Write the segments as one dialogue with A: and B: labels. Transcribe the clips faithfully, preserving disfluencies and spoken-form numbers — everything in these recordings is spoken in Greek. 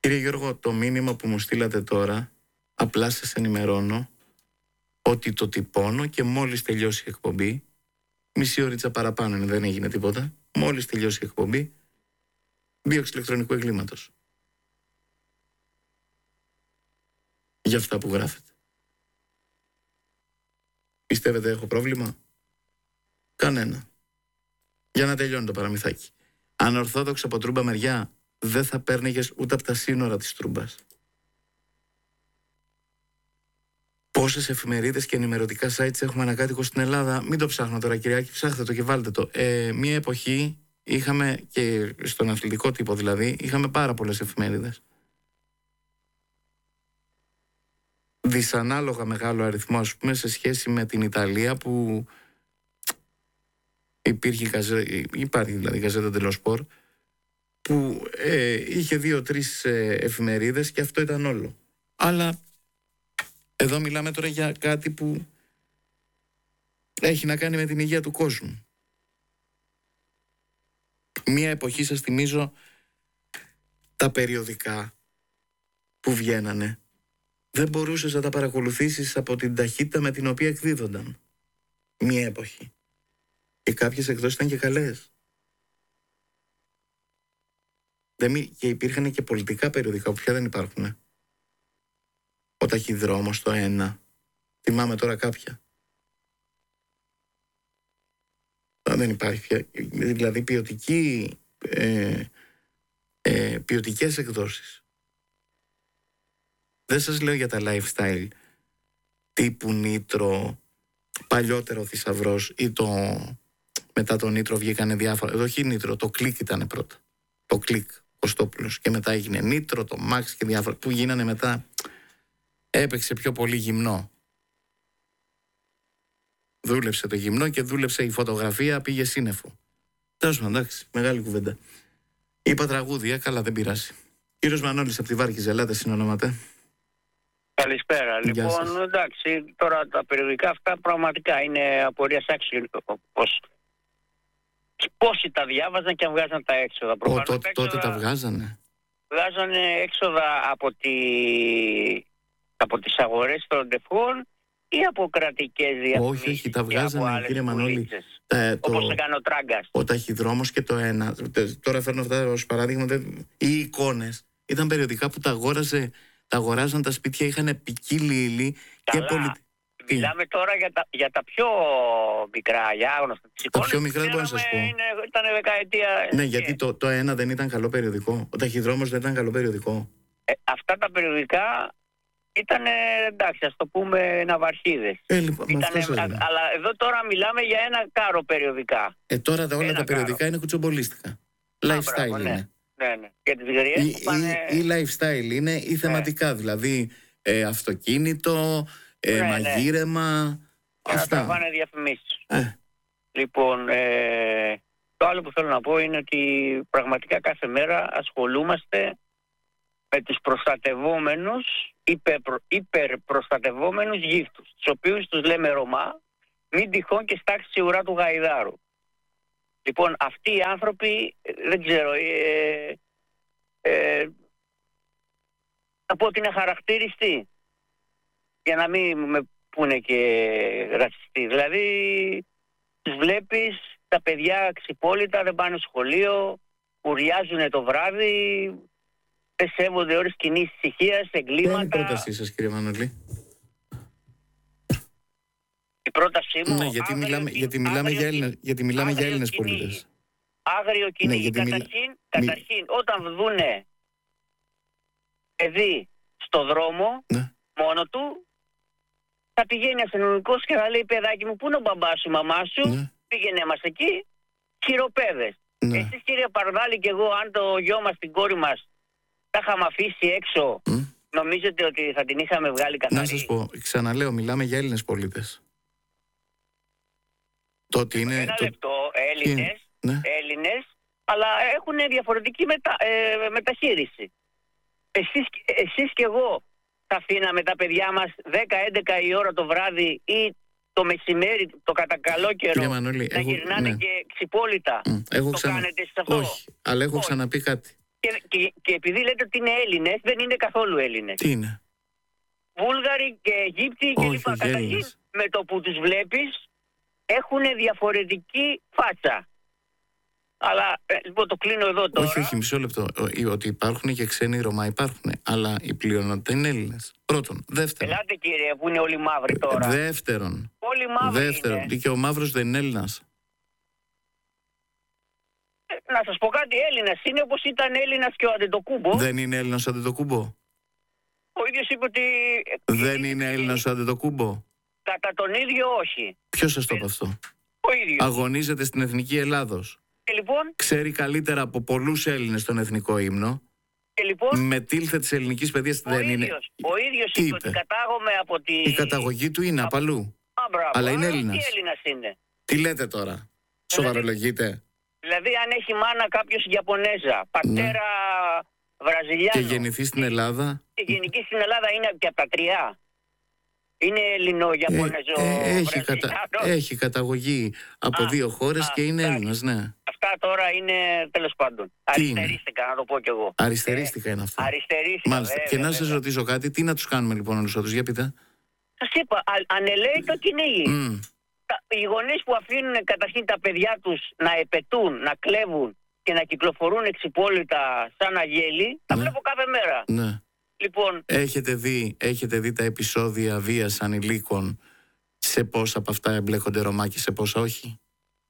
A: Κύριε Γιώργο, το μήνυμα που μου στείλατε τώρα, απλά σας ενημερώνω ότι το τυπώνω και μόλις τελειώσει η εκπομπή, μισή ώριτσα παραπάνω είναι, δεν έγινε τίποτα, μόλις τελειώσει η εκπομπή, δίωξη ηλεκτρονικού εγκλήματος. Για αυτά που γράφετε. Πιστεύετε έχω πρόβλημα? Κανένα. Για να τελειώνει το παραμυθάκι. Ανορθόδοξα από Τρούμπα μεριά, δεν θα παίρνεγες ούτε από τα σύνορα της Τρούμπας. Πόσες εφημερίδες και ενημερωτικά sites έχουμε ανακάτοικο στην Ελλάδα? Μην το ψάχνω τώρα, Κυριάκη, ψάχτε το και βάλτε το. Ε, μία εποχή είχαμε, και στον αθλητικό τύπο δηλαδή, είχαμε πάρα πολλές εφημερίδες. Δυσανάλογα μεγάλο αριθμό, ας πούμε, σε σχέση με την Ιταλία, που υπήρχε, υπάρχει δηλαδή Γκαζέτα dello Sport, που ε, είχε δύο-τρεις ε, εφημερίδες και αυτό ήταν όλο. Αλλά εδώ μιλάμε τώρα για κάτι που έχει να κάνει με την υγεία του κόσμου. Μία εποχή, σας θυμίζω, τα περιοδικά που βγαίνανε δεν μπορούσες να τα παρακολουθήσεις από την ταχύτητα με την οποία εκδίδονταν. Μία εποχή. Και κάποιες εκδόσεις ήταν και καλές. Και υπήρχαν και πολιτικά περιοδικά που πια δεν υπάρχουν. Ο Ταχυδρόμος, το ένα. Θυμάμαι τώρα κάποια. Δεν υπάρχει πια. Δηλαδή ποιοτική, ε, ε, ποιοτικές εκδόσεις. Δεν σας λέω για τα lifestyle τύπου Νίτρο, παλιότερο Θησαυρός, ή το μετά το Νίτρο βγήκανε διάφορα. Εδώ όχι Νίτρο, το Κλικ ήταν πρώτα. Το Κλικ, Κωστόπουλος. Και μετά έγινε Νίτρο, το Μαξ και διάφορα που γίνανε μετά. Έπαιξε πιο πολύ γυμνό. Δούλεψε το γυμνό και δούλεψε η φωτογραφία, πήγε σύννεφο. Τέλος πάντων, εντάξει, μεγάλη κουβέντα. Είπα τραγούδια, καλά, δεν πειράζει. Κύριος Μανώλης από τη Βάρκηζα, ελάτε, συνονόμαται.
B: Καλησπέρα. Λοιπόν, σας. Εντάξει, τώρα τα περιοδικά αυτά πραγματικά είναι απορίας άξιο. Πώς, πόσοι τα διάβαζαν και αν βγάζαν τα έξοδα.
A: Ο, τό, τα τότε τα βγάζανε.
B: Βγάζανε έξοδα από, τη, από τις αγορές των τεφών ή από κρατικές διαφημίσεις?
A: Όχι, όχι, τα βγάζανε, κύριε Μανώλη.
B: Ε, όπως έκανε ο Τράγκας.
A: Ο Ταχυδρόμος και το ένα. Τώρα φέρνω αυτά ως παράδειγμα. Οι εικόνες ήταν περιοδικά που τα αγόραζε. Τα αγοράζαν τα σπίτια, είχαν ποικίλη ύλη και πολιτική.
B: Μιλάμε τώρα για τα, για τα πιο μικρά, για άγνωστα.
A: Τα πιο μικρά δεν μπορώ να σας πω.
B: Είναι, ήταν δεκαετία.
A: Ναι, γιατί το, το ένα δεν ήταν καλό περιοδικό. Ο Ταχυδρόμος δεν ήταν καλό περιοδικό.
B: Ε, αυτά τα περιοδικά ήταν, εντάξει, ας το πούμε, ναυαρχίδες.
A: Ε, λοιπόν, ήτανε,
B: α, αλλά εδώ τώρα μιλάμε για ένα κάρο περιοδικά.
A: Ε, τώρα τα, όλα
B: ένα
A: τα περιοδικά κάρο. Είναι κουτσομπολίστικα. Lifestyle είναι.
B: Ναι. Ναι, ναι. Και τις γριές
A: ή,
B: που πάνε...
A: ή, ή lifestyle είναι ή θεματικά, ναι. Δηλαδή ε, αυτοκίνητο, ε, ναι, μαγείρεμα,
B: ναι.
A: Αυτά.
B: Να τραβάνε διαφημίσεις.
A: Ε.
B: Λοιπόν, ε, το άλλο που θέλω να πω είναι ότι πραγματικά κάθε μέρα ασχολούμαστε με τους προστατευόμενους, υπερπρο, υπερπροστατευόμενους γύφτους, τους οποίους τους λέμε Ρωμά, μην τυχόν και στάξει η ουρά του γαϊδάρου. Λοιπόν, αυτοί οι άνθρωποι, δεν ξέρω, ε, ε, να πω ότι είναι χαρακτηριστοί, για να μην με πούνε και ρατσιστοί. Δηλαδή, τους βλέπεις, τα παιδιά ξυπόλυτα, δεν πάνε σχολείο, ουριάζουν το βράδυ, δεν σέβονται ώρες κοινής ησυχίας, εγκλήματα.
A: Ποια είναι η πρότασή σας, κύριε Μανώλη?
B: Η πρότασή μου...
A: Ναι, γιατί άγριο, μιλάμε, γιατί μιλάμε για Έλληνες, γιατί μιλάμε για Έλληνες πολίτες.
B: Άγριο κυνήγι. Ναι, καταρχήν, μιλα... καταρχήν, όταν δούνε παιδί στο δρόμο, ναι. μόνο του, θα πηγαίνει αστυνομικός και θα λέει, παιδάκι μου, πού είναι ο μπαμπάς σου, η μαμά σου, ναι. πήγαινε μας εκεί, χειροπέδες. Ναι. Εσείς, κύριε Παρδάλη, και εγώ, αν το γιο μας, την κόρη μας, τα είχαμε αφήσει έξω, mm. νομίζετε ότι θα την είχαμε βγάλει καθαρή?
A: Να σας πω, ξαναλέω, μιλάμε για Έλληνες πολίτες. Το ότι είναι...
B: Ένα
A: το...
B: λεπτό, Έλληνες,
A: ναι.
B: Έλληνες, αλλά έχουν διαφορετική μετα... ε, μεταχείριση. Εσείς, εσείς και εγώ θα αφήναμε τα παιδιά μας δέκα έντεκα η ώρα το βράδυ ή το μεσημέρι, το κατά καλό καιρό,
A: Μανώλη,
B: να
A: έχω...
B: γυρνάνε
A: ναι.
B: και ξυπόλυτα?
A: Mm, έχω
B: το
A: ξανα...
B: κάνετε εσείς αυτό?
A: Όχι, αλλά έχω Όχι. ξαναπεί κάτι.
B: Και, και, και επειδή λέτε ότι είναι Έλληνες, δεν είναι καθόλου Έλληνες.
A: Τι είναι?
B: Βούλγαροι και Αιγύπτιοι και λοιπά. Καταρχήν, με το που τους βλέπεις, έχουν διαφορετική φάτσα. Αλλά ε, λοιπόν το κλείνω εδώ τώρα.
A: Όχι, όχι, μισό λεπτό. Ότι υπάρχουν και ξένοι Ρωμά υπάρχουν. Αλλά η πλειονότητα είναι Έλληνες. Πρώτον. Δεύτερον.
B: Ελάτε κύριε, που είναι όλοι μαύροι τώρα.
A: Δεύτερον.
B: Όλοι μαύροι.
A: Δεύτερον. Είναι. Και ο μαύρος δεν είναι Έλληνας.
B: Ε, να σας πω κάτι, Έλληνας είναι όπως ήταν Έλληνας και ο Αντετοκούμπο.
A: Δεν είναι Έλληνας ο Αντετοκούμπο.
B: Ο ίδιος είπε ότι...
A: Δεν είναι Έλληνας ο Αντετοκούμπο.
B: Κατά τον ίδιο όχι.
A: Ποιος σας το είπε αυτό?
B: Ο ίδιος.
A: Αγωνίζεται στην Εθνική Ελλάδος.
B: Και λοιπόν...
A: Ξέρει καλύτερα από πολλούς Έλληνες τον εθνικό ύμνο.
B: Και λοιπόν...
A: Με τίλθε της ελληνικής παιδείας δεν
B: ίδιος,
A: είναι.
B: Ο ίδιος είπε, είπε ότι κατάγομαι από τη...
A: Η καταγωγή του είναι απαλού.
B: Α, μπράβο.
A: Αλλά είναι
B: Α,
A: Έλληνας.
B: Τι Έλληνας είναι?
A: Τι λέτε τώρα? Σοβαρολογείτε?
B: Δηλαδή αν έχει μάνα κάποιος Ιαπωνέζα, πατέρα ναι. Βραζιλιάνο.
A: Και γεννηθεί στην Ελλάδα.
B: Και γεννηθεί στην Ελλάδα είναι και από τα τρία. Είναι Ελληνο-Ιαπωνέζο.
A: Ε, ε, έχει, κατα... έχει καταγωγή από α, δύο χώρες α, και είναι Έλληνας, ναι.
B: Αυτά τώρα είναι τέλος πάντων. Αριστερίστηκα, να το πω κι εγώ.
A: Αριστερίστηκα ε, είναι αυτό.
B: Αριστερίστηκα.
A: Μάλιστα. Βέβαια, και να σας ρωτήσω κάτι, τι να τους κάνουμε λοιπόν όλους αυτούς, για πείτε.
B: Σας είπα, ανελαίει το κυνήγι. Mm. Οι γονείς που αφήνουν καταρχήν τα παιδιά τους να επετούν, να κλέβουν και να κυκλοφορούν εξυπόλυτα σαν αγέλη, ναι. Τα βλέπω κάθε μέρα.
A: Ναι.
B: Λοιπόν,
A: έχετε, δει, έχετε δει τα επεισόδια βίας ανηλίκων, σε πόσα από αυτά εμπλέκονται Ρωμά και σε πόσα όχι?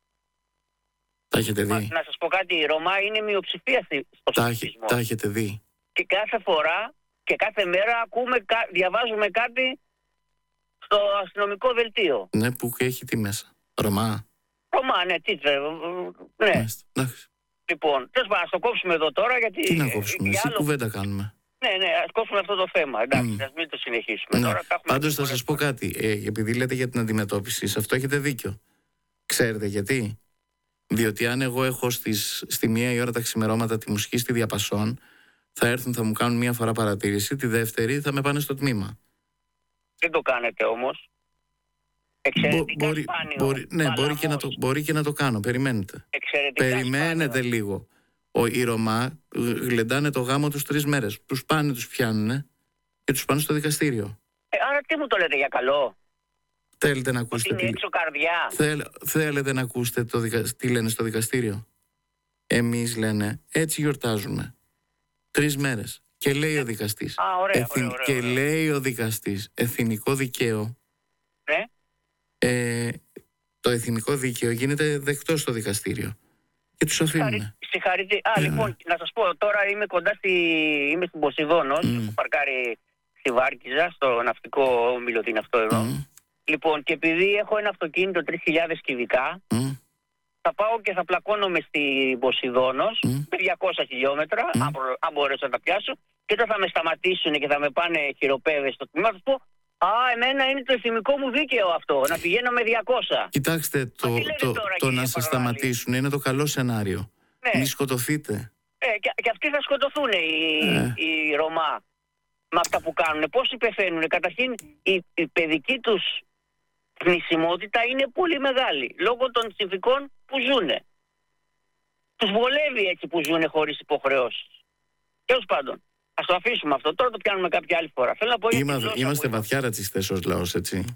A: Τα έχετε δει?
B: Να σας πω κάτι, η Ρωμά είναι μειοψηφία στο σεξισμό.
A: Τα έχετε δει?
B: Και κάθε φορά και κάθε μέρα ακούμε, διαβάζουμε κάτι στο αστυνομικό δελτίο.
A: Ναι, που έχει τι μέσα? Ρωμά.
B: Ρωμά, ναι, τι ναι.
A: Ναι.
B: Λοιπόν, τέλος πάντων, ας το κόψουμε εδώ τώρα γιατί...
A: Τι να κόψουμε, εσύ άλλο... κουβέντα κάνουμε.
B: Ναι, ναι, ας κόψουμε αυτό το θέμα, εντάξει, mm. ας μην το συνεχίσουμε.
A: Ναι.
B: Τώρα,
A: πάντως θα σας πω κάτι, ε, επειδή λέτε για την αντιμετώπιση, σε αυτό έχετε δίκιο. Ξέρετε γιατί? Διότι αν εγώ έχω στις, στη μία η ώρα τα ξημερώματα τη μουσική στη Διαπασόν, θα έρθουν, θα μου κάνουν μία φορά παρατήρηση, τη δεύτερη θα με πάνε στο τμήμα.
B: Δεν το κάνετε όμως. Εξαιρετικά
A: μπορεί,
B: σπάνιο.
A: Μπορεί, ναι, μπορεί και, να το, μπορεί και να το κάνω. Περιμένετε.
B: Εξαιρετικά
A: Περιμένετε σπάνιο. Λίγο. Ο, οι Ρωμά γλεντάνε το γάμο τους τρεις μέρες. Τους πάνε, τους πιάνουνε και τους πάνε στο δικαστήριο.
B: Ε, άρα τι μου το λέτε για καλό?
A: Θέλετε να ακούσετε
B: είναι έξω καρδιά.
A: Θέλ, θέλετε να ακούσετε το δικα, τι λένε στο δικαστήριο? Εμείς λένε έτσι γιορτάζουμε. Τρεις μέρες. Και λέει ο δικαστής.
B: Α, ωραία, Εθιν, ωραία, ωραία,
A: και
B: ωραία.
A: λέει ο δικαστής εθνικό δικαίο.
B: Ναι.
A: Ε, το εθνικό δίκαιο γίνεται δεκτό στο δικαστήριο. Και τους αφήνουν.
B: Συγχαρητήρια. Α, yeah. λοιπόν, να σας πω, τώρα είμαι κοντά στη... είμαι στην Ποσειδώνος, mm. που παρκάρει στη Βάρκιζα, στο ναυτικό όμιλο, τι είναι αυτό εδώ. Mm. Λοιπόν, και επειδή έχω ένα αυτοκίνητο τρεις χιλιάδες κυβικά, mm. θα πάω και θα πλακώνομαι στην Ποσειδώνος, mm. με διακόσια χιλιόμετρα, mm. αν, προ... αν μπορέσω να τα πιάσω, και όταν θα με σταματήσουν και θα με πάνε χειροπέδες στο τμήμα, θα τους πω, α, εμένα είναι το εθνικό μου δίκαιο αυτό, να πηγαίνω με διακόσια.
A: Κοιτάξτε, το, το, τώρα, το να σας σταματήσουν είναι το καλό σενάριο. Ναι. Μη σκοτωθείτε.
B: Ε, και, και αυτοί θα σκοτωθούν οι, ε. οι Ρωμά με αυτά που κάνουν. Πώς υπεφαίνουν? Καταρχήν η, η παιδική τους θνησιμότητα είναι πολύ μεγάλη, λόγω των συνθηκών που ζουνε. Τους βολεύει έτσι που ζουνε χωρίς υποχρεώσεις. Τέλος πάντων. Ας το αφήσουμε αυτό. Τώρα το πιάνουμε κάποια άλλη φορά. Θέλω να πω
A: Είμα, είμαστε βαθιά ρατσιστές ως λαός, έτσι.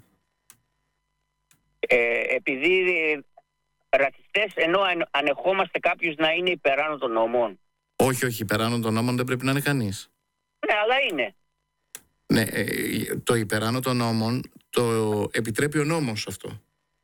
B: Ε, επειδή ε, ρατσιστές ενώ ανεχόμαστε κάποιους να είναι υπεράνω των νόμων.
A: Όχι, όχι. Υπεράνω των νόμων δεν πρέπει να είναι κανείς.
B: Ναι, αλλά είναι.
A: Ναι, ε, το υπεράνω των νόμων το επιτρέπει ο νόμος αυτό.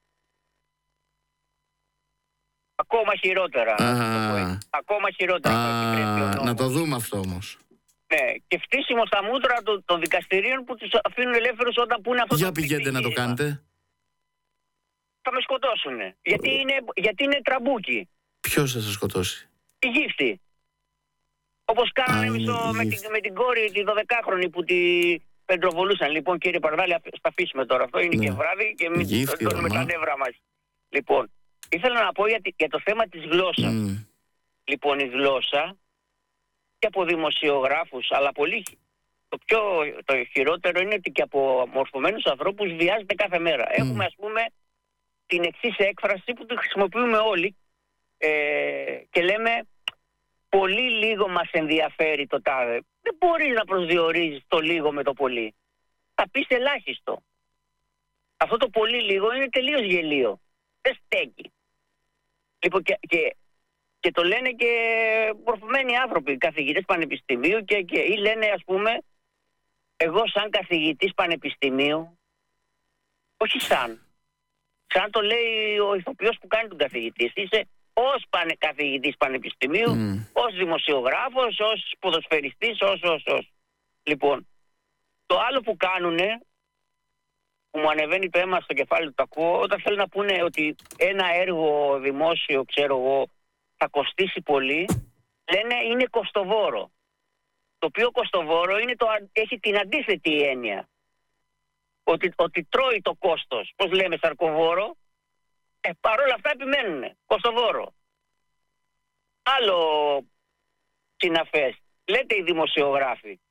B: Ακόμα χειρότερα.
A: Α,
B: Ακόμα χειρότερα.
A: Α, να το δούμε αυτό όμως.
B: Ναι, και φτύσιμο στα μούτρα των, των δικαστηρίων που τους αφήνουν ελεύθερους όταν πούνε αυτό.
A: Για
B: το
A: πηγαίνετε να το κάνετε.
B: Θα με σκοτώσουνε. Γιατί είναι, γιατί είναι τραμπούκι.
A: Ποιος θα σας σκοτώσει?
B: Η γύφτη. Όπως κάνανε Α, στο, με, την, με την κόρη τη δωδεκάχρονη που τη πεντροβολούσαν. Λοιπόν, κύριε Παρδάλη, θα αφήσουμε τώρα αυτό. Είναι ναι. και βράδυ και μην τόνουμε τα νεύρα μας. Λοιπόν, ήθελα να πω για, για το θέμα της γλώσσας. Mm. Λοιπόν, η γλώσσα και από δημοσιογράφους, αλλά πολύ το πιο το χειρότερο είναι ότι και από μορφωμένους ανθρώπους βιάζεται κάθε μέρα. Mm. Έχουμε ας πούμε την εξής έκφραση που τη χρησιμοποιούμε όλοι ε, και λέμε πολύ λίγο μας ενδιαφέρει το τάδε. Δεν μπορείς να προσδιορίζεις το λίγο με το πολύ. Θα πεις ελάχιστο. Αυτό το πολύ λίγο είναι τελείως γελίο. Δεν στέκει. Λοιπόν, και, και, και το λένε και μορφωμένοι άνθρωποι, καθηγητές πανεπιστημίου και, και, ή λένε, ας πούμε, εγώ σαν καθηγητής πανεπιστημίου, όχι σαν, σαν το λέει ο ηθοποιός που κάνει τον καθηγητή, είσαι ως πανε, καθηγητής πανεπιστημίου, mm. ως δημοσιογράφος, ως ποδοσφαιριστής, ως, ως, ως. Λοιπόν, το άλλο που κάνουνε, που μου ανεβαίνει το αίμα στο κεφάλι του, το ακούω, όταν θέλουν να πούνε ότι ένα έργο δημόσιο, ξέρω εγώ, θα κοστίσει πολύ, λένε είναι κοστοβόρο. Το οποίο κοστοβόρο είναι το, έχει την αντίθετη έννοια. Ότι, ότι τρώει το κόστος. Πώς λέμε σαρκοβόρο, ε, παρόλα αυτά επιμένουνε. Κοστοβόρο. Άλλο συναφές. Λέτε οι δημοσιογράφοι.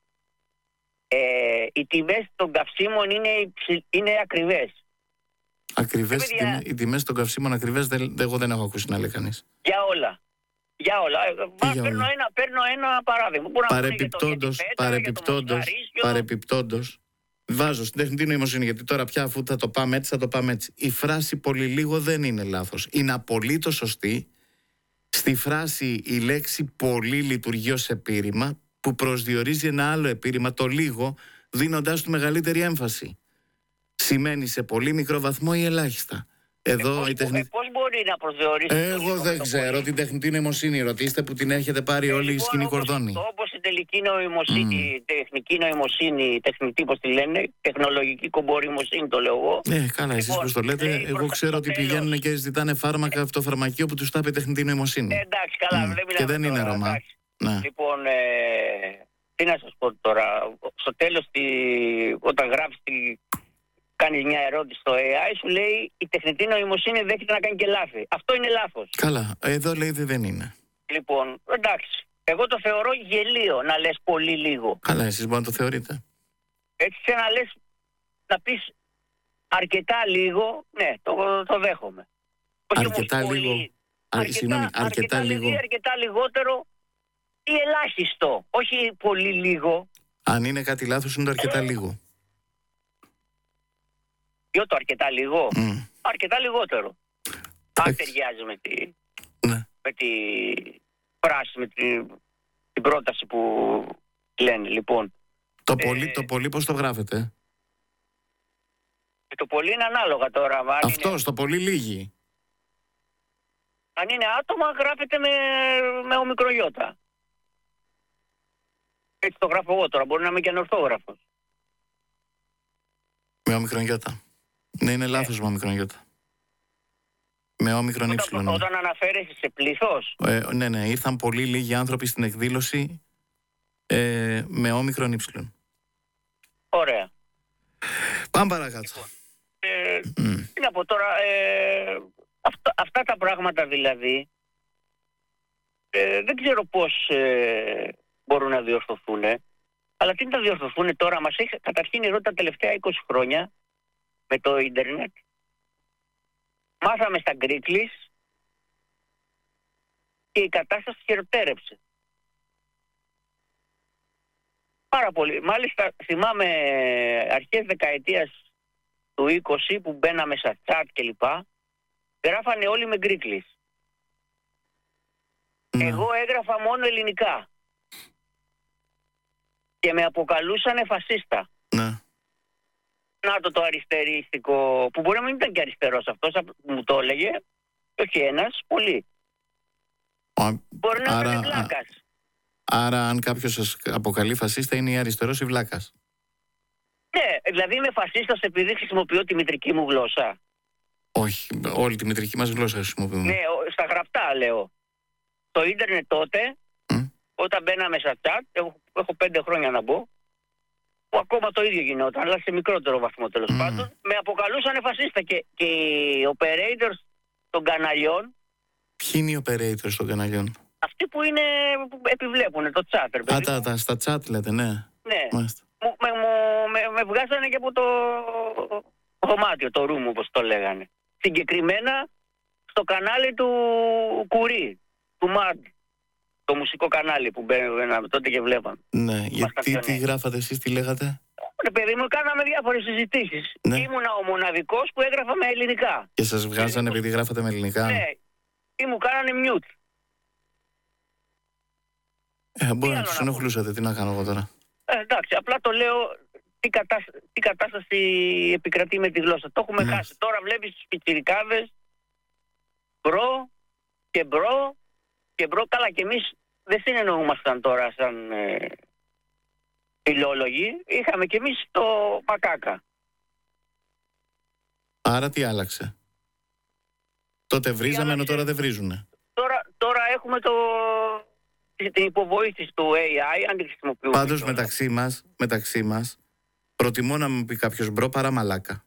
B: Ε, οι τιμές των καυσίμων είναι, είναι ακριβές.
A: Ακριβές, παιδιά... τιμές, οι τιμές των καυσίμων ακριβές, δεν, εγώ δεν έχω ακούσει να λέει κανείς.
B: Για όλα. Για όλα. Για παίρνω, όλα. Ένα, παίρνω ένα παράδειγμα.
A: Παρεπιπτόντος, παρεπιπτόντος, παρεπιπτόντος, βάζω στην τεχνητή νοημοσύνη, γιατί τώρα πια αφού θα το πάμε έτσι, θα το πάμε έτσι. Η φράση πολύ λίγο δεν είναι λάθος. Είναι απολύτως σωστή. Στη φράση η λέξη πολύ λειτουργεί ως επίρρημα, που προσδιορίζει ένα άλλο επίρρημα, το λίγο, δίνοντάς του μεγαλύτερη έμφαση. Σημαίνει σε πολύ μικρό βαθμό ή ελάχιστα. Εδώ
B: ε, πώς,
A: η τεχνη... ε,
B: πώς μπορεί να προσδιορίσει.
A: Εγώ δεν ξέρω πολύ. Την τεχνητή νοημοσύνη. Ρωτήστε που την έχετε πάρει ε, όλη η σκηνή κορδόνη.
B: Όπως η τελική νοημοσύνη, mm. η τεχνική νοημοσύνη, τεχνητή πώς τη λένε, τεχνολογική κομπορημοσύνη το λέω εγώ.
A: Ναι, καλά, εσείς πώς το λέτε. Εγώ προς ξέρω ότι τέλος. Πηγαίνουν και ζητάνε φάρμακα αυτό το φαρμακείο που τους τα πει τεχνητή νοημοσύνη.
B: Ε, εντάξει, καλά, mm. δεν
A: και δεν είναι Ρωμά.
B: Ναι. Λοιπόν, ε, τι να σας πω τώρα. Στο τέλος, τη, όταν γράφεις τη. Κάνεις μια ερώτηση στο έι άι, σου λέει η τεχνητή νοημοσύνη δέχεται να κάνει και λάθη. Αυτό είναι λάθος.
A: Καλά, εδώ λέει δεν είναι.
B: Λοιπόν, εντάξει. Εγώ το θεωρώ γελίο να λες πολύ λίγο.
A: Καλά, εσείς μπορεί να το θεωρείτε.
B: Έτσι και να λες, να πεις αρκετά λίγο, ναι, το, το δέχομαι.
A: Αρκετά λίγο.
B: Πολύ, αρκετά,
A: συγγνώμη, αρκετά, αρκετά λίγο.
B: Λίγο. Αρκετά λιγότερο ή ελάχιστο. Όχι πολύ λίγο.
A: Αν είναι κάτι λάθος, είναι το αρκετά λίγο.
B: Ποιο το αρκετά λίγο,
A: mm.
B: αρκετά λιγότερο. Αν ταιριάζει με τη,
A: ναι.
B: με τη φράση, με τη, την πρόταση που λένε. Λοιπόν,
A: το, ε, πολύ, το πολύ πώς το γράφετε?
B: Το πολύ είναι ανάλογα τώρα.
A: Αυτό,
B: είναι,
A: στο πολύ λίγοι.
B: Αν είναι άτομα γράφεται με, με ομικρογιώτα. Έτσι το γράφω εγώ τώρα, μπορεί να είμαι και ανορθόγραφος.
A: Με ομικρογιώτα. Ναι, είναι λάθος ε. με ομικρογιώτα. Με όμικρον ύψιλον.
B: Όταν, όταν αναφέρεσαι σε πλήθος.
A: Ε, ναι, ναι, ήρθαν πολύ λίγοι άνθρωποι στην εκδήλωση ε, με όμικρον ύψιλον.
B: Ωραία.
A: Πάμε παρακάτω.
B: Ε, mm. Τι να πω τώρα, ε, αυτά, αυτά τα πράγματα δηλαδή, ε, δεν ξέρω πώς ε, μπορούν να διορθωθούν. Αλλά τι να διορθωθούν τώρα, μας έχει καταρχήν εδώ τα τελευταία είκοσι χρόνια με το ίντερνετ. Μάθαμε στα γκρίκλις και η κατάσταση χειροτέρεψε. Πάρα πολύ. Μάλιστα θυμάμαι αρχές δεκαετίας του είκοσι που μπαίναμε στα chat κλπ. Γράφανε όλοι με γκρίκλις. Mm. Εγώ έγραφα μόνο ελληνικά. Και με αποκαλούσανε φασίστα.
A: Ναι.
B: Να το το αριστερίστικο, που μπορεί να μην ήταν και αριστερός αυτός που μου το έλεγε, και όχι ένας, πολλοί.
A: Α,
B: μπορεί να
A: άρα,
B: είναι βλάκας.
A: Άρα αν κάποιος σας αποκαλεί φασίστα είναι ή αριστερός ή βλάκας.
B: Ναι, δηλαδή είμαι φασίστας επειδή χρησιμοποιώ τη μητρική μου γλώσσα.
A: Όχι, όλη τη μητρική μας γλώσσα χρησιμοποιούμε.
B: Ναι, στα γραπτά λέω. Το ίντερνετ τότε, mm. όταν μπαίναμε στα chat, έχω, έχω πέντε χρόνια να μπω, που ακόμα το ίδιο γινόταν, αλλά σε μικρότερο βαθμό τέλος mm. πάντων, με αποκαλούσαν φασίστα και, και οι operators των καναλιών.
A: Ποιοι είναι οι operators των καναλιών?
B: Αυτοί που είναι, που επιβλέπουν το chat. Ρε,
A: Α, τα, τα, στα chat λέτε, ναι.
B: Ναι. Μου, με, με, με βγάζανε και από το δωμάτιο, το room όπως το λέγανε. Συγκεκριμένα στο κανάλι του Κουρί, του Μαντ, το μουσικό κανάλι που μπαίνουμε τότε και βλέπαμε.
A: Ναι, γιατί τι γράφατε εσείς, τι λέγατε?
B: Ρε παιδί μου, κάναμε διάφορες συζητήσεις.
A: Ναι.
B: Ήμουνα ο μοναδικός που έγραφα με ελληνικά.
A: Και σας βγάζανε επειδή γράφατε με ελληνικά?
B: Ναι, ή μου κάνανε μιούτ.
A: Ε, μπορεί να τους ενοχλούσατε, τι να κάνω εγώ τώρα.
B: Ε, εντάξει, απλά το λέω τι, κατάσ... τι κατάσταση επικρατεί με τη γλώσσα. Το έχουμε ναι. χάσει. Τώρα βλέπεις τους πιτσιρικάδες μπρο και μπρο και μπρο. Καλά, και εμείς δεν συνεννοούμασταν τώρα σαν ε, φιλόλογοι. Είχαμε και εμείς το μακάκα.
A: Άρα τι άλλαξε? Τότε βρίζαμε, ενώ τώρα δεν βρίζουνε.
B: Τώρα, τώρα έχουμε το... την υποβοήθηση του έι άι, αν τη χρησιμοποιούμε.
A: Πάντως μεταξύ μας, μεταξύ μας, προτιμώ να μου πει κάποιος μπρο παρά μαλάκα.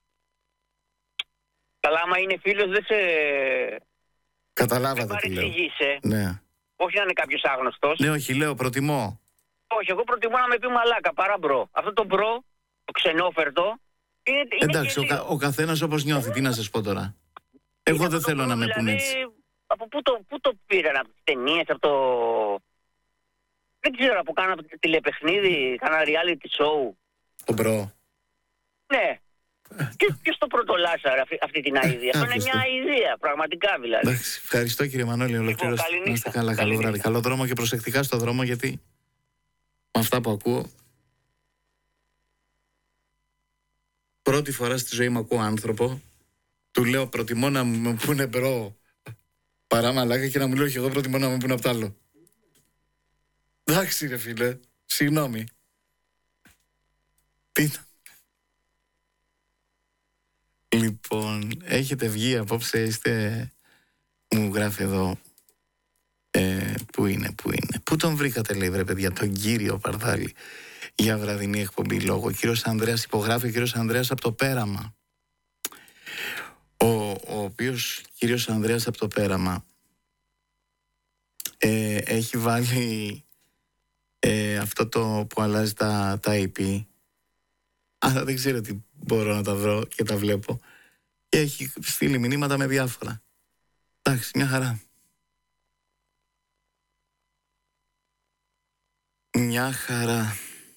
B: Καλά, άμα είναι φίλος δεν σε...
A: Καταλάβατε τι λέω. Ναι.
B: Όχι να είναι κάποιος άγνωστος.
A: Ναι, όχι, λέω, προτιμώ.
B: Όχι, εγώ προτιμώ να με πει μαλάκα παρά μπρο. Αυτό το μπρο, το ξενόφερτο, είναι, είναι
A: εντάξει, ο, κα, ο καθένας όπως νιώθει, τι να σας πω τώρα. Εγώ δεν θέλω να με
B: δηλαδή,
A: πούνε έτσι.
B: Από πού το, πού το πήραν, από τις ταινίες, από το... Δεν ξέρω, από κάνα τηλεπαιχνίδι, κάνα reality show.
A: Το μπρο.
B: Ναι. Και ποιος το πρωτολάσαρε αυτή, αυτή την αηδία. Αυτό είναι μια αηδία, πραγματικά δηλαδή.
A: Εντάξει, ευχαριστώ κύριε Μανώλη, ολοκλήρωσε.
B: Λοιπόν,
A: να είστε καλά, καλό βράδυ. Καλό δρόμο και προσεκτικά στο δρόμο, γιατί με αυτά που ακούω, πρώτη φορά στη ζωή μου ακούω άνθρωπο, του λέω προτιμώ να μου πούνε μπρο παρά μαλάκα και να μου λέω και εγώ προτιμώ να μου πούνε απ' τ' άλλο. Εντάξει ρε φίλε, συγγνώμη. Τι... Λοιπόν, έχετε βγει απόψε, είστε... Μου γράφει εδώ... Ε, πού είναι, πού είναι. Πού τον βρήκατε, λέει, βρε παιδιά, τον κύριο Παρδάλη, για βραδινή εκπομπή λόγω. Ο κύριος Ανδρέας υπογράφει, ο κύριος Ανδρέας από το Πέραμα. Ο, ο οποίος κύριος Ανδρέας από το Πέραμα ε, έχει βάλει ε, αυτό το που αλλάζει τα, τα άι πι. Αλλά δεν ξέρω τι μπορώ να τα βρω και τα βλέπω. Και έχει στείλει μηνύματα με διάφορα. Εντάξει, μια χαρά. Μια χαρά.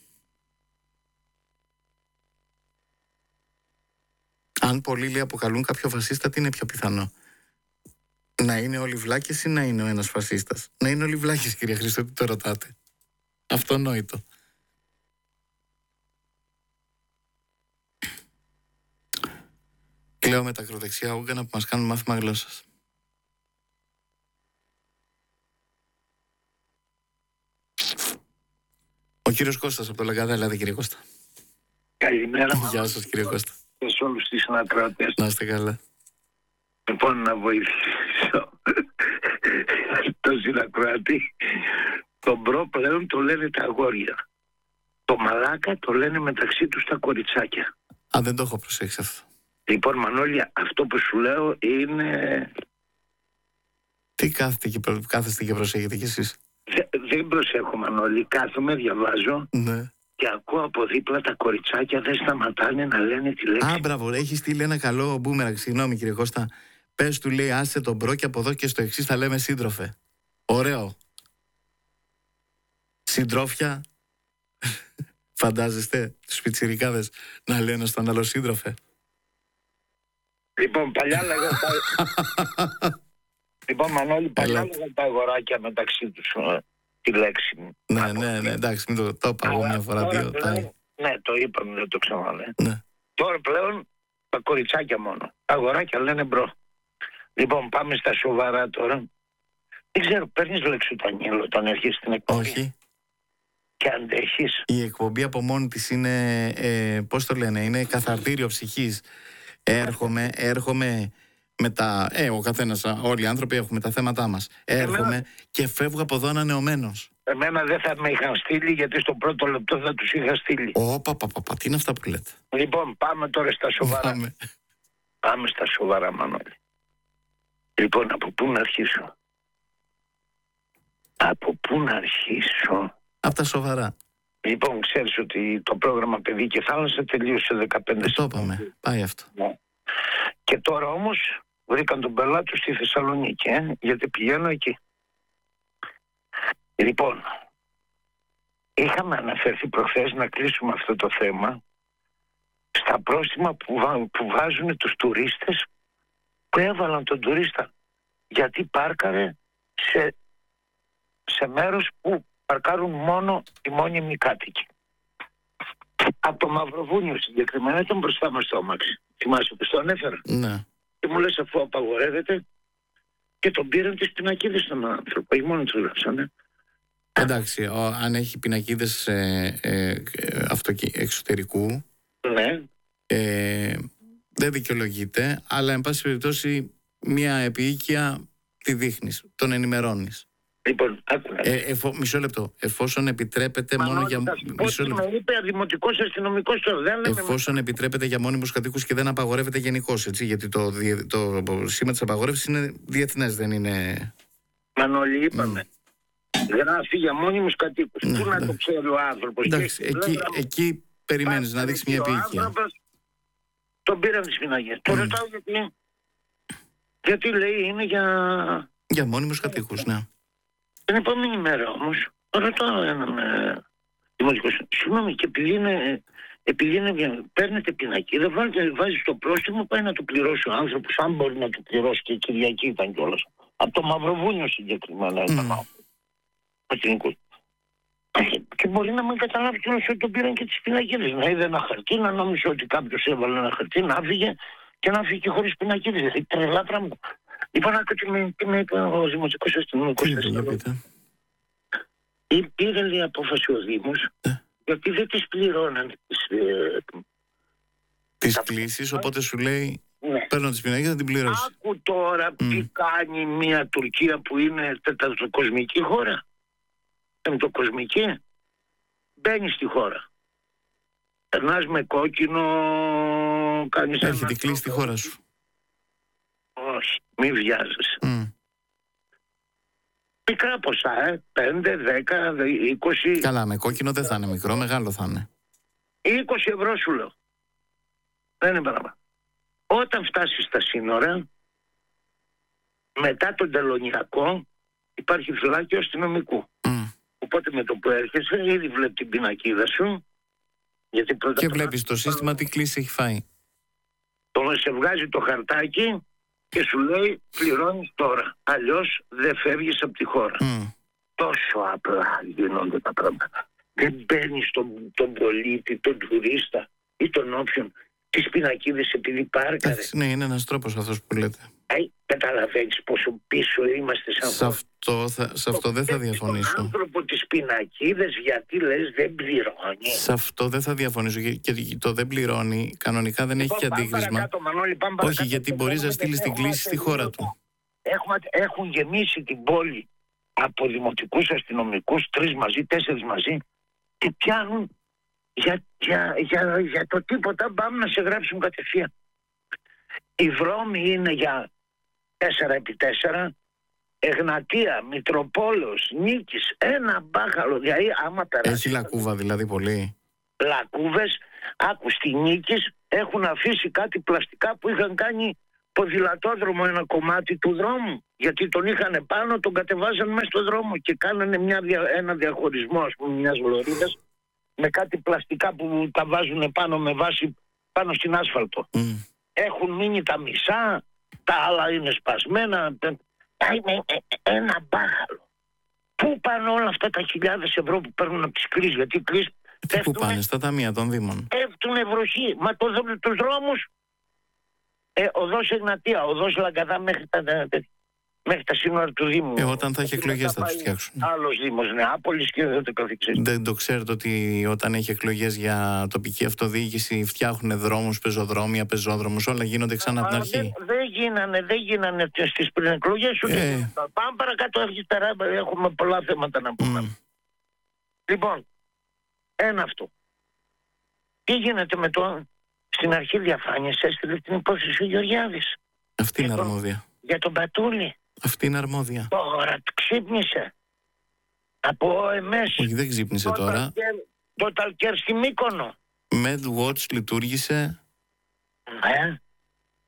A: Αν πολλοί, λέει, αποκαλούν κάποιο φασίστα, τι είναι πιο πιθανό? Να είναι όλοι βλάκες ή να είναι ο ένας φασίστας? Να είναι όλοι βλάκες, κύριε Χρήστο, τι το ρωτάτε? Αυτονόητο. Κλαίω με τα ακροδεξιά όργανα που μας κάνουν μάθημα γλώσσας. Ο κύριος Κώστας από το Λαγκάδα, ελάτε κύριε Κώστα.
C: Καλημέρα.
A: Γεια σας κύριε Κώστα.
C: Και σε όλους τις ανακράτες.
A: Να είστε καλά.
C: Λοιπόν, να βοηθήσω τον συνακράτη. Τον μπρο πλέον το λένε τα αγόρια. Το μαλάκα το λένε μεταξύ τους τα κοριτσάκια.
A: Α, δεν το έχω προσέξει αυτό.
C: Λοιπόν, Μανώλη, αυτό που σου λέω είναι...
A: Τι κάθεστε και, προ... κάθεστε και προσέχετε κι εσείς?
C: Δε, δεν προσέχω, Μανώλη. Κάθομαι, διαβάζω.
A: Ναι.
C: Και ακούω από δίπλα τα κοριτσάκια δεν σταματάνε να λένε τη λέξη.
A: Α, μπράβο, έχει στείλει ένα καλό μπούμεραγκ. Συγγνώμη κύριε Κώστα. Πες του, λέει, άσε τον μπρο και από εδώ και στο εξής θα λέμε σύντροφε. Ωραίο. Συντρόφια. Φαντάζεστε τους πιτσιρικάδες να λένε στον άλλο σύντροφε?
C: Λοιπόν, παλιά λέγανε τα... λοιπόν, Μανώλη, παλιά λέγανε τα αγοράκια μεταξύ τους τη λέξη μου.
A: Ναι, ναι, ναι, εντάξει, μην το, το είπα εγώ μια φορά, δύο.
C: Πλέον, ναι, το είπαμε, δεν το ξαναλέω.
A: Ναι.
C: Τώρα πλέον τα κοριτσάκια μόνο. Τα αγοράκια λένε μπρο. Λοιπόν, πάμε στα σοβαρά τώρα. Δεν ξέρω, παίρνεις λεξιτανίλ όταν έρχεσαι στην εκπομπή?
A: Όχι.
C: Και αντέχεις?
A: Η εκπομπή από μόνη της είναι, ε, πώς το λένε, είναι καθαρτήριο ψυχής. Έρχομαι, έρχομαι με τα... Ε, ο καθένας, όλοι οι άνθρωποι έχουμε τα θέματά μας. Έρχομαι εμένα... και φεύγω από εδώ ανανεωμένος.
C: Εμένα δεν θα με είχαν στείλει, γιατί στο πρώτο λεπτό θα τους είχα στείλει.
A: Ω, πα, πα, πα, πα, τι είναι αυτά που λέτε?
C: Λοιπόν, πάμε τώρα στα σοβαρά.
A: Πάμε,
C: πάμε στα σοβαρά, Μανώλη. Λοιπόν, από πού να αρχίσω? Από πού να αρχίσω?
A: Από τα σοβαρά.
C: Λοιπόν, ξέρεις ότι το πρόγραμμα Παιδί και Θάλασσα τελείωσε δεκαπέντε.
A: Το είπαμε, πάει αυτό.
C: Ναι. Και τώρα όμως βρήκαν τον πελάτη στη Θεσσαλονίκη, ε, γιατί πηγαίνω εκεί. Λοιπόν, είχαμε αναφερθεί προχθές να κλείσουμε αυτό το θέμα στα πρόστιμα που, βά, που βάζουν τους τουρίστες, που έβαλαν τον τουρίστα γιατί πάρκαρε σε, σε μέρος που παρκάρουν μόνο οι μόνιμοι κάτοικοι. Από το Μαυροβούνιο συγκεκριμένα, ήταν μπροστά μας το αμάξι. Θυμάσαι που το ανέφερα?
A: Ναι.
C: Και μου λες, αφού απαγορεύεται, και τον πήραν τις πινακίδες στον άνθρωπο, ή μόνο τους γράψανε.
A: Εντάξει, ο, αν έχει πινακίδες ε, ε, αυτοκι, εξωτερικού,
C: ναι.
A: ε, δεν δικαιολογείται, αλλά εν πάση περιπτώσει μια επίοικια τη δείχνεις, τον ενημερώνεις.
C: Λοιπόν, άκουνα.
A: Ε, εφο, μισό λεπτό. Εφόσον επιτρέπεται
C: Μα
A: μόνο
C: νό,
A: για.
C: Μισό λεπτό. Με είπε δημοτικός αστυνομικός το δεν λέμε.
A: Εφόσον με... επιτρέπεται για μόνιμους κατοίκους και δεν απαγορεύεται γενικώς, έτσι. Γιατί το, το, το σήμα της απαγορεύσης είναι διεθνές, δεν είναι.
C: Μανώλη, είπαμε. Mm. Γράφει για μόνιμους κατοίκους. Ναι, Πού ναι. να το ξέρει ο άνθρωπος?
A: Εντάξει, και, εκεί, λέγαμε, εκεί περιμένεις να δείξει μια επίοικια.
C: Τον πήραν τις πινακίδες. Mm. Το ρωτάω γιατί. Γιατί λέει είναι για.
A: Για μόνιμους κατοίκους, ναι.
C: Την επόμενη μέρα όμως, ρωτάω έναν ε, δημοτικό, συγγνώμη, και επειδή είναι, επειδή είναι, παίρνετε πινακίδα, βάζει το πρόστιμο, πάει να το πληρώσει ο άνθρωπος, αν μπορεί να το πληρώσει, και η Κυριακή ήταν κιόλας. Από το Μαυροβούνιο συγκεκριμένα ήταν mm. ο και μπορεί να μην καταλάβει κιόλας ότι τον πήραν και τις πινακίδες. Να είδε ένα χαρτί, να νόμιζε ότι κάποιος έβαλε ένα χαρτί, να φύγε και να φύγει χωρίς πινακίδες. Δηλαδή τρελά πράγματα. Είπα να κάτι τι με είπε ο δημοτικός αστυνομικός. Πήρε λέει απόφαση ο Δήμος, γιατί δεν τις πληρώναν τις, ε,
A: τις κλήσεις, οπότε σου λέει ναι. Παίρνω τις πινακίδες να την πληρώσει.
C: Άκου τώρα mm. τι κάνει μια Τουρκία που είναι τετρακοσμική χώρα. Πεντακοσμική. Μπαίνει στη χώρα. Περνάς με κόκκινο, κάνεις ένα...
A: Έρχεται κλείσει στη χώρα σου.
C: Όχι, μη βιάζεσαι.
A: Mm.
C: Μικρά ποσά, ε, πέντε, δέκα, είκοσι.
A: Καλά, με κόκκινο δεν θα είναι μικρό, μεγάλο θα είναι.
C: είκοσι ευρώ σου λέω. Δεν είναι παραπάνω. Όταν φτάσεις στα σύνορα, μετά τον τελωνιακό, υπάρχει φυλάκιο αστυνομικού. Mm. Οπότε με το που έρχεσαι, ήδη βλέπει την πινακίδα σου. Γιατί πρώτα
A: και βλέπεις το σύστημα τι κλίση έχει φάει.
C: Το σε βγάζει το χαρτάκι και σου λέει πληρώνεις τώρα. Αλλιώς δεν φεύγεις από τη χώρα. Mm. Τόσο απλά γίνονται τα πράγματα. Δεν μπαίνεις τον, τον πολίτη, τον τουρίστα ή τον όποιον τις πινακίδες επειδή πάρκαρε.
A: Ναι, είναι ένας τρόπος αυτός που λέτε.
C: Αι, καταλαβαίνεις πόσο πίσω είμαστε σαν
A: σε αυτό, θα, σε αυτό δεν θα διαφωνήσω.
C: Τον άνθρωπο τις πινακίδες γιατί λες δεν πληρώνει.
A: Σε αυτό δεν θα διαφωνήσω και το δεν πληρώνει κανονικά δεν λοιπόν, έχει και αντίκρισμα.
C: Παρακάτω, Μανώλη, πάμε
A: όχι γιατί μπορείς να στείλεις την κλήση στη χώρα του.
C: Έχουμε, έχουν γεμίσει την πόλη από δημοτικούς αστυνομικούς, τρεις μαζί, τέσσερις μαζί και πιάνουν για, για, για, για το τίποτα, πάμε να σε γράψουν κατευθείαν. Οι δρόμοι είναι για τέσσερα επί τέσσερα, Εγνατία, Μητροπόλεως, Νίκης, ένα μπάχαλο. Δηλαδή, άμα περάσει.
A: Έχει λακκούβα δηλαδή πολύ.
C: Λακκούβες, άκου στη Νίκης έχουν αφήσει κάτι πλαστικά που είχαν κάνει ποδηλατόδρομο ένα κομμάτι του δρόμου. Γιατί τον είχαν πάνω, τον κατεβάζαν μέσα στο δρόμο και κάνανε μια, ένα διαχωρισμό, ας πούμε, μιας λωρίδας με κάτι πλαστικά που τα βάζουν πάνω με βάση πάνω στην άσφαλτο. Mm. Έχουν μείνει τα μισά, τα άλλα είναι σπασμένα. Ένα μπάχαλο. Πού πάνε όλα αυτά τα χιλιάδες ευρώ που παίρνουν από τις κρίσεις? Γιατί οι κρίσεις
A: πού πάνε? Στα ταμεία των Δήμων.
C: Πέφτουνε βροχή. Μα το, τους δρόμους ε, οδός Εγνατία, οδός Λαγκαδά μέχρι τα, μέχρι τα σύνορα του Δήμου.
A: Ε, όταν θα έχει εκλογές θα τους φτιάξουν.
C: Άλλος Δήμος Νεάπολης και δεν το καθεξής.
A: Δεν το ξέρετε ότι όταν έχει εκλογές για τοπική αυτοδιοίκηση φτιάχνουν δρόμους, πεζοδρόμια, πεζόδρομους, όλα γίνονται ξανά από την αρχή.
C: Δεν, δεν γίνανε, δεν γίνανε στις πριν εκλογές ούτε. Ε. Πάμε παρακάτω, έχουμε πολλά θέματα να πούμε. Mm. Λοιπόν, ένα αυτό. Τι γίνεται με το... Στην αρχή διαφάνειας έστειλε την υπόθεση ο Γεωργιάδης.
A: Αυτή είναι αρμόδια.
C: Για τον Πατούλη.
A: Αυτή είναι αρμόδια.
C: Τώρα ξύπνησε. Από ο εμ ες.
A: Όχι, δεν ξύπνησε
C: το
A: τώρα.
C: Το Ταλκέρ στη Μύκονο.
A: MedWatch λειτουργήσε.
C: Ναι.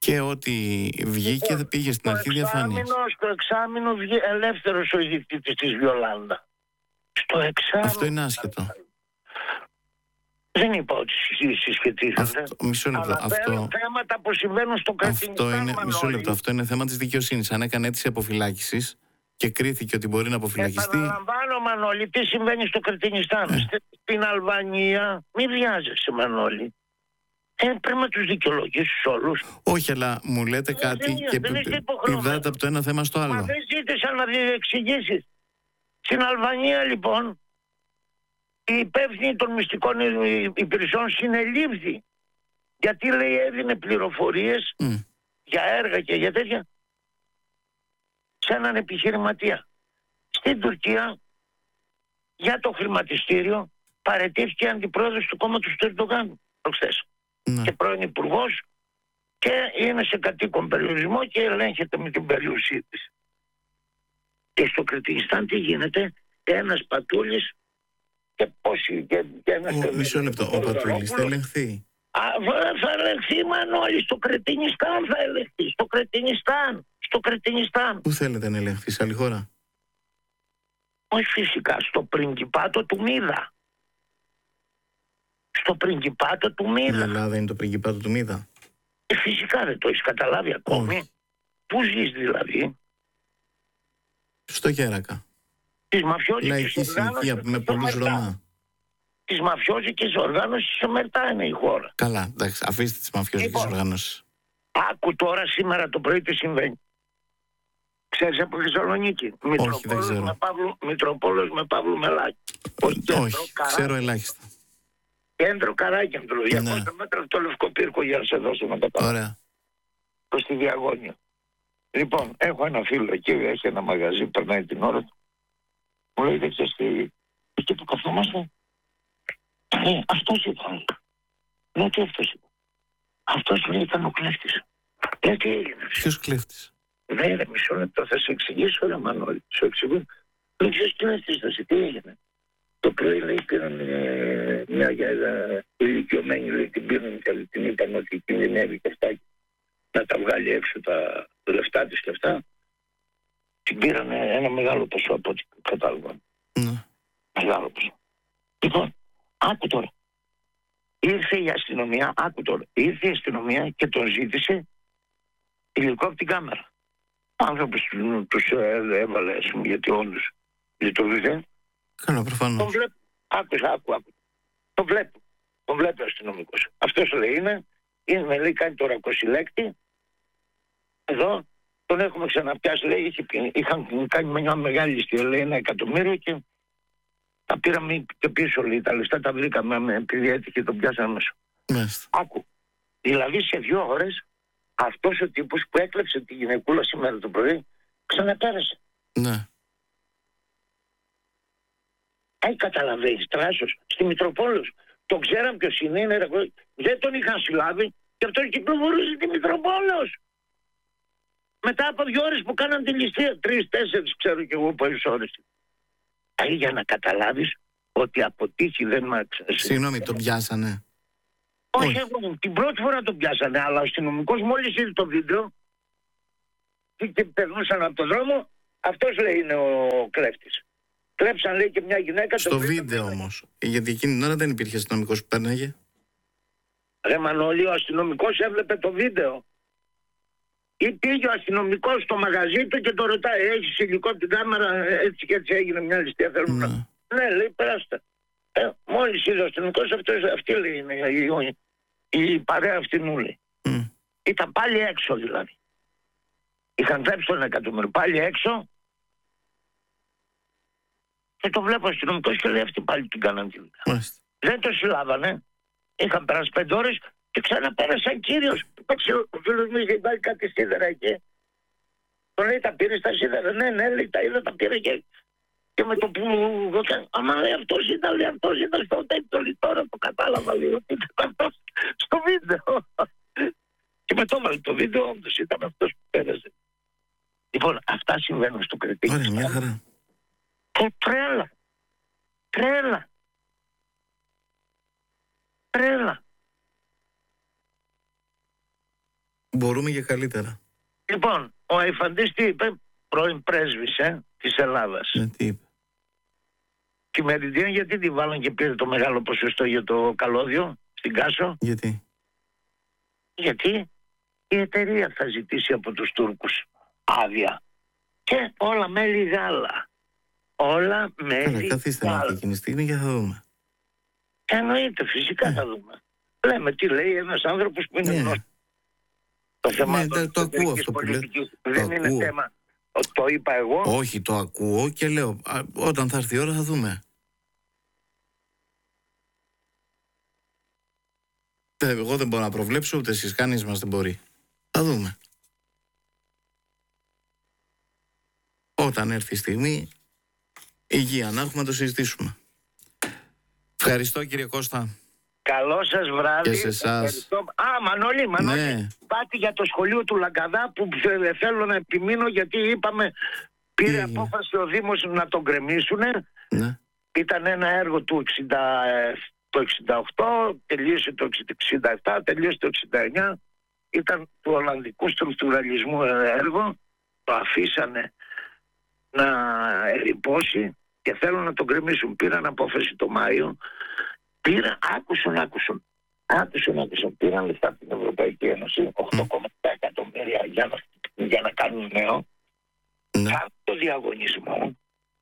A: Και ό,τι βγήκε
C: Λοιπόν,
A: πήγε στην αρχή διαφάνειας.
C: Στο εξάμηνο βγήκε ελεύθερος ο ιδιοκτήτης της Βιολάντα. Στο εξάμηνο.
A: Αυτό είναι άσχετο.
C: Δεν είπα ότι συσχετίζονται.
A: Αυτό, μισό λεπτό.
C: Αλλά
A: Αυτό,
C: θέματα που συμβαίνουν στο Κρατινιστάν.
A: αυτό είναι, μισό λεπτό. Αυτό είναι θέμα της δικαιοσύνης. Αν έκανε αίτηση αποφυλάκησης και κρίθηκε ότι μπορεί να αποφυλακιστεί.
C: Επαναλαμβάνω, Μανώλη, τι συμβαίνει στο Κρατινιστάν.
A: Ε.
C: Στην Αλβανία, μην βιάζεσαι, Μανώλη. Ε, πρέπει να τους δικαιολογήσεις όλους.
A: Όχι, αλλά μου λέτε
C: Ε,
A: κάτι
C: δεν,
A: και
C: δεν είστε υποχρεωμένοι.
A: πηδάτε από το ένα θέμα στο άλλο.
C: Μα δεν ζήτησαν να διεξηγήσεις. Στην Αλβανία, λοιπόν, η υπεύθυνη των μυστικών υπηρεσιών συνελήφθη. Γιατί, λέει, έδινε πληροφορίες
A: Mm.
C: για έργα και για τέτοια σε έναν επιχειρηματία. Στην Τουρκία, για το χρηματιστήριο, παραιτήθηκε αντιπρόεδρος του κόμματος του Ερντογάν προχθές.
A: Ναι.
C: Και πρώην υπουργός, και είναι σε κατοίκον περιορισμό και ελέγχεται με την περιουσία της. Και στο Κρατινιστάν τι γίνεται? Ένας Πατούλης και πόσοι και, και ένας...
A: Ο, μισό λεπτό. Ο Πατούλης θα ελεγχθεί.
C: Α, θα ελεγχθεί, Μανώλη, στο Κρατινιστάν θα ελεγχθεί. Στο Κρατινιστάν. Στο Κρατινιστάν.
A: Πού θέλετε να ελεγχθεί, σε άλλη χώρα?
C: Όχι, φυσικά, στο πριγκιπάτο του Μίδα. Στο πριγκιπάτο του Μίδα.
A: Η Ελλάδα είναι το πριγκιπάτο του Μίδα.
C: Ε, φυσικά δεν το έχεις καταλάβει ακόμη.
A: Όχι.
C: Πού ζεις δηλαδή?
A: Στο Γέρακα.
C: Της μαφιόζικης
A: Λαϊκή
C: οργάνωσης
A: συνοικία με
C: στο
A: πολλούς
C: Μερτά.
A: Ρωμά.
C: Της μαφιόζικης οργάνωσης στο Μερτά είναι η χώρα.
A: Καλά, εντάξει, αφήστε τις μαφιόζικες
C: Λοιπόν.
A: οργανώσεις.
C: Άκου τώρα σήμερα το πρωί τι συμβαίνει. Ξέρεις από Θεσσαλονίκη?
A: δεν ξέρω.
C: με Παύλου, Μητροπόλος με Παύλου Μελάκη.
A: Όχι, ξέρω ελάχιστα.
C: Κέντρο Καράκεντρο,
A: Ναι.
C: διακόσια μέτρα από το Λευκό Πύρκο, για να σε δώσω να τα πάω.
A: Ωραία.
C: Προς τη Διαγώνια. Λοιπόν, έχω ένα φίλο εκεί, έχει ένα μαγαζί, περνάει την ώρα του. Μου λέει, δεν ξέρεις τι, εκεί που καθόμαστε. Ε, αυτός ήταν. Ναι, τι αυτός ήταν? Αυτός, λέει, ήταν ο κλέφτης. Ε, τι έγινε?
A: Ποιος κλέφτης?
C: Ναι, ρε, μισό λεπτό, θα σε εξηγήσω, ρε Μανώλη. Σου εξηγώ. Λέει, ποιος κλέφτης θα σε, τι έγινε? Το πρωί, λέει, πήραν ε, μια γιαγιά ηλικιωμένη, λέει, την πήραν και την είπαν ότι κινδυνεύει και αυτά. Να τα βγάλει έξω τα λεφτά της και αυτά. Την πήραν ένα μεγάλο ποσό από ό,τι κατάλαβα.
A: Ναι.
C: Μεγάλο ποσό. Λοιπόν, άκου τώρα. Ήρθε η αστυνομία, άκου τώρα. Ήρθε η αστυνομία και τον ζήτησε υλικό από την κάμερα. Ο άνθρωπος τους έβαλε, ας πούμε, γιατί όντως λειτουργήσε.
A: Καλά,
C: Τον
A: προφανώς.
C: βλέπω. Άκουσα, άκου, άκου. Τον βλέπω. Τον βλέπει ο αστυνομικός. Αυτός, λέει, είναι. Είναι, λέει, κάνει τώρα κοσιλέκτη. Εδώ τον έχουμε ξαναπιάσει, λέει, είχε, είχαν κάνει μια μεγάλη ληστεία, λέει, ένα εκατομμύριο και τα πήραμε και πίσω, λέει, τα λεφτά τα βρήκαμε επειδή έτυχε, τον πιάσαμε μέσα.
A: Μάλιστα.
C: Άκου. Δηλαδή σε δύο ώρες αυτός ο τύπος που έκλεψε τη γυναικούλα σήμερα το πρωί ξαναπέρασε.
A: Ναι.
C: Αι, καταλαβαίνεις, τράσος. Στη Μητροπόλεως. Το ξέραν ποιος είναι, είναι ρε, δεν τον είχαν συλλάβει και αυτός κυκλοφορούσε τη Μητροπόλεως. Μετά από δύο ώρες που κάναν τη ληστεία, τρεις, τέσσερις, ξέρω κι εγώ πόσες ώρες. Αι, για να καταλάβεις ότι από τύχη δεν μ' άξιζε.
A: Συγγνώμη, τον πιάσανε?
C: Όχι,
A: Όχι.
C: εγώ, την πρώτη φορά τον πιάσανε, αλλά ο αστυνομικός μόλις είδε το βίντεο και, και περνούσαν από τον δρόμο, αυτός, λέει, είναι ο κλέφτης. Κλέψαν, λέει, και μια γυναίκα.
A: Στο βίντεο όμως. Γιατί εκείνη την ώρα δεν υπήρχε αστυνομικός που πέρναγε.
C: Ρε Μανώλη, ο αστυνομικός έβλεπε το βίντεο. Ή πήγε ο αστυνομικός στο μαγαζί του και το ρωτάει, έχεις υλικό από την κάμερα, έτσι και έτσι έγινε μια ληστεία, θέλουμε.
A: Ναι.
C: Ναι, λέει, περάστε. Ε, μόλις είδε ο αστυνομικός, αυτός, αυτή, λέει, είναι η, η, η παρέα αυτή μου, λέει.
A: Mm.
C: Ήταν πάλι έξω, δηλαδή. Είχαν κλέψει τον εκατομμύριο, πάλι έξω. Και το βλέπω ο αστυνομικός και λέει, αυτή πάλι την κάναν τη δουλειά.
A: Μάλιστα.
C: Δεν το συλλάβανε. Είχαν περάσει πέντε ώρες και ξαναπέρασαν κύριος. Ο φίλος μου είχε βάλει κάτι σίδερα εκεί. Τον λέει, τα πήρε στα σίδερα? Ναι, ναι, λέει, τα είδα, τα πήρε και, και με το που μου έκανε. Αμα, λέει, αυτός ήταν, λέει, αυτός ήταν στο τέτοιο, τώρα το κατάλαβα, λέει, ότι ήταν αυτός στο βίντεο. Και με το έβαλε το βίντεο, όντως ήταν αυτός που πέρασε. Λοιπόν, αυτά συμβαίνουν στο Κρητή.
A: Ωραία, μια χαρά.
C: Και τρέλα. Τρέλα. Τρέλα.
A: Μπορούμε και καλύτερα.
C: Λοιπόν, ο Αϊφαντής τι είπε, πρώην πρέσβης ε, της Ελλάδας.
A: Ναι, τι είπε.
C: Και η Μεριντία γιατί τη βάλαν και πήρε το μεγάλο ποσοστό για το καλώδιο στην Κάσο?
A: Γιατί?
C: Γιατί η εταιρεία θα ζητήσει από τους Τούρκους άδεια. Και όλα μέλι γάλα. Όλα μέλι
A: Καλά, καθίστε να εκείνη τη στιγμή και θα δούμε.
C: Εννοείται, φυσικά θα δούμε. Λέμε τι λέει ένας άνθρωπος που είναι
A: Ναι.
C: γνώστης. Το θέμα
A: Ναι,
C: των
A: το ακούω
C: εσωτερικής
A: αυτό που λέτε.
C: πολιτικής
A: Το
C: δεν είναι
A: ακούω.
C: θέμα. Ο- Το είπα εγώ.
A: Όχι, το ακούω και λέω, α, όταν θα έρθει η ώρα θα δούμε. Ε, Εγώ δεν μπορώ να προβλέψω, ούτε εσείς, κανείς μας δεν μπορεί. Θα δούμε. Όταν έρθει η στιγμή, υγεία να έχουμε να το συζητήσουμε. Ευχαριστώ κύριε Κώστα.
C: Καλό σας βράδυ.
A: Και σε εσάς.
C: Ευχαριστώ. Α, Μανώλη, Μανώλη.
A: Ναι.
C: Πάτε για το σχολείο του Λαγκαδά που θε- θέλω να επιμείνω γιατί είπαμε πήρε
A: Τι έγινε?
C: απόφαση ο Δήμος να τον γκρεμίσουν.
A: Ναι.
C: Ήταν ένα έργο του εξήντα, το εξήντα οκτώ, τελείωσε το εξήντα επτά, τελείωσε το εξήντα εννιά. Ήταν του Ολλανδικού στρουκτουραλισμού έργο. Το αφήσανε να ερειπώσει και θέλουν να τον γκρεμίσουν. Πήραν απόφαση το Μάιο. Πήραν, άκουσαν, άκουσαν. Άκουσαν, άκουσαν. Πήραν λεφτά από την Ευρωπαϊκή Ένωση, οκτώ κόμμα επτά εκατομμύρια για να, για να κάνουν νέο.
A: Ναι.
C: Κάνουν το διαγωνισμό.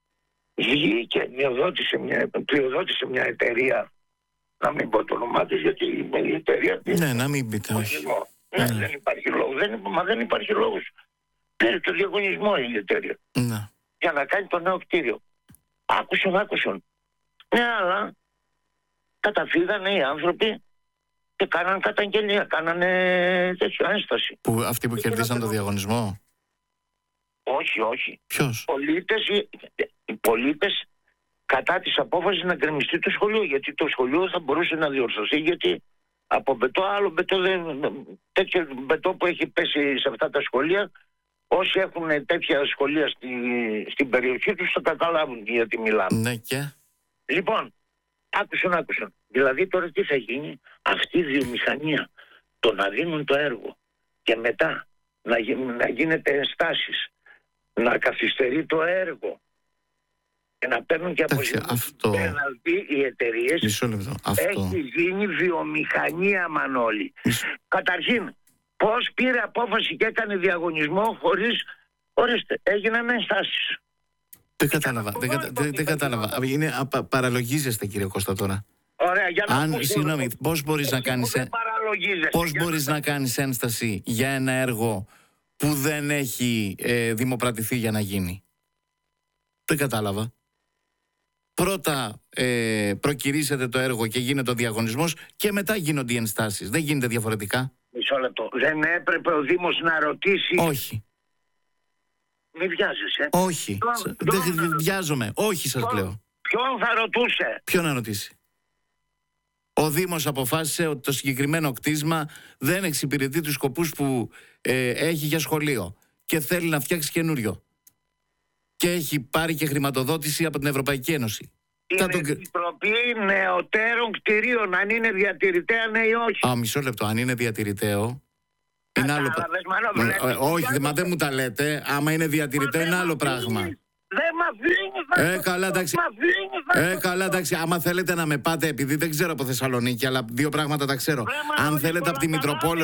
C: Βγήκε, μειοδότησε μια, πλειοδότησε μια εταιρεία, να μην πω το όνομά της, γιατί η εταιρεία...
A: Ναι, να μην πείτε, όχι.
C: Ναι,
A: Ναι.
C: δεν υπάρχει λόγο. Δεν, μα δεν υπάρχει λόγος. Πήρε το διαγωνισμό η εταιρεία
A: Ναι.
C: για να κάνει το νέο κτίριο. Άκουσαν, άκουσαν. Ναι, αλλά καταφύγανε οι άνθρωποι και κάναν καταγγελία, κάνανε τέτοιο ένσταση.
A: Που, αυτοί που κερδίσαν το διαγωνισμό.
C: Όχι, όχι.
A: Ποιος?
C: Πολίτες, οι, οι πολίτες κατά της απόφασης να γκρεμιστεί το σχολείο, γιατί το σχολείο θα μπορούσε να διορθωθεί, γιατί από μπετό, άλλο μπετό, δεν, τέτοιο μπετό που έχει πέσει σε αυτά τα σχολεία, όσοι έχουν τέτοια σχολεία στη, στην περιοχή τους θα καταλάβουν γιατί μιλάμε.
A: Ναι, και.
C: Λοιπόν, άκουσαν, άκουσαν. Δηλαδή τώρα τι θα γίνει, αυτή η βιομηχανία, το να δίνουν το έργο και μετά να, γι- να γίνεται ενστάσεις, να καθυστερεί το έργο και να παίρνουν και
A: Εντάξει,
C: αποζημίωση
A: αυτό-
C: πέναλτι οι εταιρείες.
A: Μισό λεπτό. Αυτό.
C: Έχει γίνει βιομηχανία, Μανώλη.
A: Μισό-
C: Καταρχήν, πώς πήρε απόφαση και έκανε διαγωνισμό χωρίς, ορίστε, έγιναν ενστάσεις.
A: Δεν κατάλαβα. Δεν, κατα- δεν, δεν κατάλαβα. Είναι, απα- παραλογίζεστε κύριε Κώστα τώρα.
C: Ωραία, για να
A: Αν,
C: ακούσω.
A: συγγνώμη, πώς μπορείς να
C: Εσύ
A: κάνεις,
C: που δεν
A: ε-
C: παραλογίζεσαι.
A: πώς
C: Για να-
A: μπορείς να κάνεις ένσταση για ένα έργο που δεν έχει ε, δημοπρατηθεί για να γίνει? Δεν κατάλαβα. Πρώτα ε, προκυρήσετε το έργο και γίνεται ο διαγωνισμός και μετά γίνονται οι ενστάσεις. Δεν γίνεται διαφορετικά.
C: Μισό λεπτό. Δεν έπρεπε ο Δήμος να ρωτήσει.
A: Όχι.
C: Μην βιάζεσαι.
A: Όχι.
C: Ποιον-
A: Σα-
C: ποιον
A: Δεν
C: να-
A: βιάζομαι. Όχι σας
C: Ποιον-
A: λέω.
C: Ποιον θα ρωτούσε.
A: Ποιο να ρωτήσει? Ο Δήμος αποφάσισε ότι το συγκεκριμένο κτίσμα δεν εξυπηρετεί τους σκοπούς που ε, έχει για σχολείο και θέλει να φτιάξει καινούριο. Και έχει πάρει και χρηματοδότηση από την Ευρωπαϊκή Ένωση. Θα
C: Είναι
A: τον...
C: Επιτροπή Νεωτέρων Κτηρίων, αν είναι διατηρητέα, ναι ή όχι.
A: Α, μισό λεπτό. Αν είναι διατηρηταίο, είναι άλλο
C: Κατάλαβες,
A: πράγμα.
C: Μανώ, βλέπεις.
A: Όχι, μα δεν μου τα λέτε. Άμα είναι διατηρηταίο, είναι άλλο πράγμα.
C: Δεν μ' αφήνεις.
A: Ε, καλά, εντάξει.
C: Μ' αφήνεις.
A: Ε, καλά, εντάξει. Άμα θέλετε να με πάτε, επειδή δεν ξέρω από Θεσσαλονίκη, αλλά δύο πράγματα τα ξέρω.
C: Βρε, Μανώλη,
A: Αν θέλετε από τη
C: πολλά καλά
A: Μητροπόλεω